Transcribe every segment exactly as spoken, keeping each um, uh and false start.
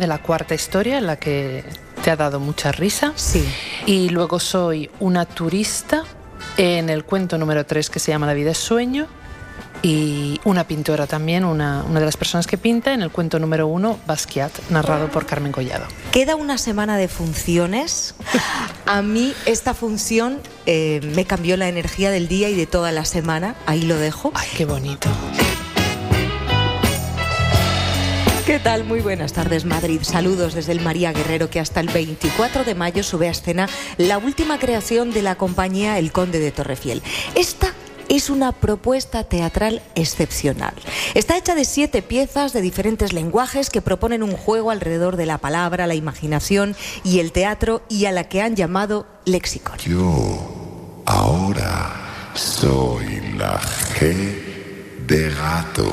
de la cuarta historia, en la que te ha dado mucha risa. Sí. Y luego soy una turista en el cuento número tres, que se llama La vida es sueño. Y una pintora también, una, una de las personas que pinta en el cuento número uno, Basquiat, narrado por Carmen Collado. Queda una semana de funciones. A mí esta función eh, me cambió la energía del día y de toda la semana. Ahí lo dejo. ¡Ay, qué bonito! ¿Qué tal? Muy buenas tardes, Madrid. Saludos desde el María Guerrero, que hasta el veinticuatro de mayo sube a escena la última creación de la compañía El Conde de Torrefiel. Esta es una propuesta teatral excepcional. Está hecha de siete piezas de diferentes lenguajes que proponen un juego alrededor de la palabra, la imaginación y el teatro, y a la que han llamado Lexicon. Yo ahora soy la G de gato.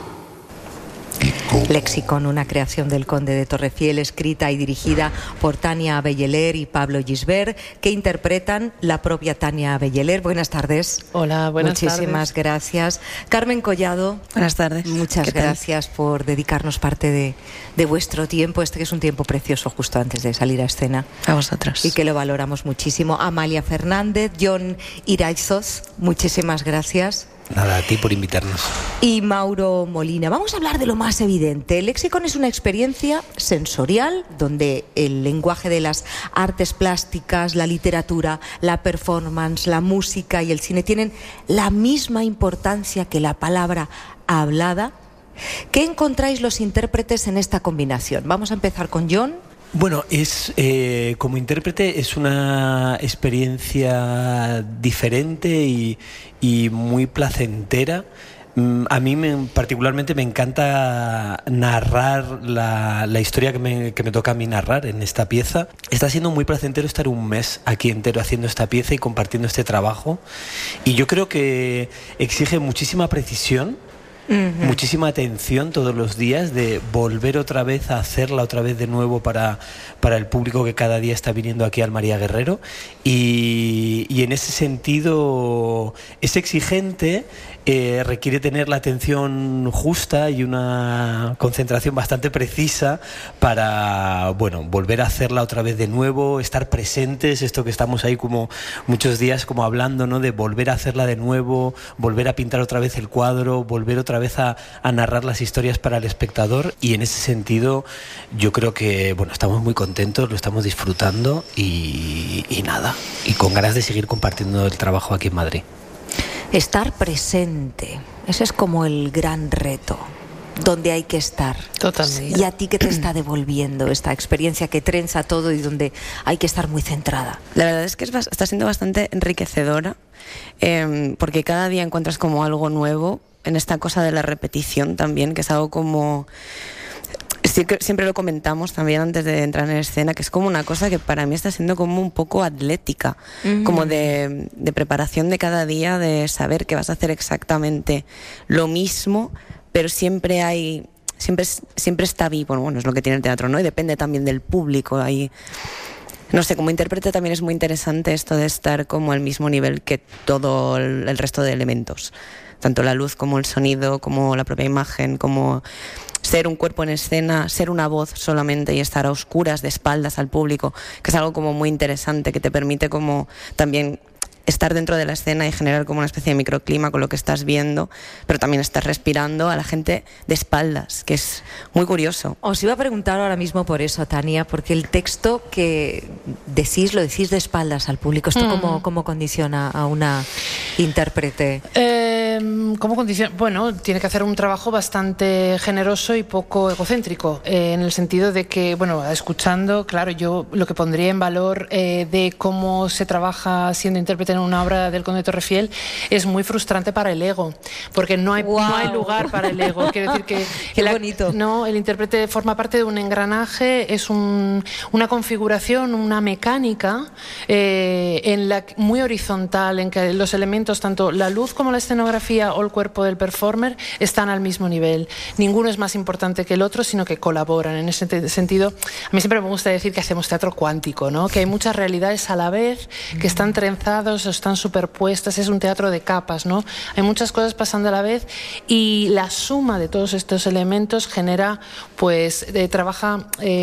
Lexicon, una creación del Conde de Torrefiel, escrita y dirigida por Tania Belleler y Pablo Gisbert, que interpretan la propia Tania Belleler. Buenas tardes. Hola, buenas tardes. Muchísimas gracias. Carmen Collado. Buenas tardes. Muchas gracias por dedicarnos parte de, de vuestro tiempo, este que es un tiempo precioso justo antes de salir a escena. A vosotros. Y que lo valoramos muchísimo. Amalia Fernández, Jon Iraizos, muchísimas gracias. Nada, a ti por invitarnos. Y Mauro Molina. Vamos a hablar de lo más evidente. El Lexicon es una experiencia sensorial donde el lenguaje de las artes plásticas, la literatura, la performance, la música y el cine tienen la misma importancia que la palabra hablada. ¿Qué encontráis los intérpretes en esta combinación? Vamos a empezar con Jon. Bueno, es eh, como intérprete es una experiencia diferente y, y muy placentera. A mí me, particularmente me encanta narrar la, la historia que me, que me toca a mí narrar en esta pieza. Está siendo muy placentero estar un mes aquí entero haciendo esta pieza y compartiendo este trabajo. Y yo creo que exige muchísima precisión. Uh-huh. Muchísima atención todos los días de volver otra vez a hacerla otra vez de nuevo para, para el público que cada día está viniendo aquí al María Guerrero, y, y en ese sentido es exigente, eh, requiere tener la atención justa y una concentración bastante precisa para, bueno, volver a hacerla otra vez de nuevo, estar presentes, esto que estamos ahí como muchos días como hablando, ¿no? De volver a hacerla de nuevo, volver a pintar otra vez el cuadro, volver otra vez a, a narrar las historias para el espectador, y en ese sentido yo creo que, bueno, estamos muy contentos, lo estamos disfrutando y, y nada, y con ganas de seguir compartiendo el trabajo aquí en Madrid. Estar presente, ese es como el gran reto, donde hay que estar. Totalmente. ¿Y a ti qué te está devolviendo esta experiencia que trenza todo y donde hay que estar muy centrada? La verdad es que es, está siendo bastante enriquecedora, eh, porque cada día encuentras como algo nuevo en esta cosa de la repetición también, que es algo como... Siempre lo comentamos también antes de entrar en escena, que es como una cosa que para mí está siendo como un poco atlética, uh-huh. como de, de preparación de cada día, de saber que vas a hacer exactamente lo mismo, pero siempre hay, siempre, siempre está vivo, bueno, es lo que tiene el teatro, ¿no? Y depende también del público. Ahí, no sé, como intérprete también es muy interesante esto de estar como al mismo nivel que todo el, el resto de elementos, tanto la luz como el sonido, como la propia imagen, como ser un cuerpo en escena, ser una voz solamente y estar a oscuras, de espaldas al público, que es algo como muy interesante, que te permite como también estar dentro de la escena y generar como una especie de microclima con lo que estás viendo, pero también estás respirando a la gente de espaldas, que es muy curioso. Os iba a preguntar ahora mismo por eso, Tania, porque el texto que decís, lo decís de espaldas al público. ¿Esto mm. cómo, cómo condiciona a una intérprete? Eh, ¿Cómo condiciona? Bueno, tiene que hacer un trabajo bastante generoso y poco egocéntrico, eh, en el sentido de que, bueno, escuchando, claro, yo lo que pondría en valor eh, de cómo se trabaja siendo intérprete en una obra del Conde de Torrefiel es muy frustrante para el ego, porque no hay, wow. no hay lugar para el ego. Quiero decir que Qué el, bonito. No, el intérprete forma parte de un engranaje, es un, una configuración, una mecánica eh, en la, muy horizontal, en que los elementos, tanto la luz como la escenografía o el cuerpo del performer, están al mismo nivel. Ninguno es más importante que el otro, sino que colaboran. En ese sentido, a mí siempre me gusta decir que hacemos teatro cuántico, ¿no? Que hay muchas realidades a la vez que están trenzados, están superpuestas, es un teatro de capas, ¿no? Hay muchas cosas pasando a la vez y la suma de todos estos elementos genera, pues, eh, trabaja... Eh,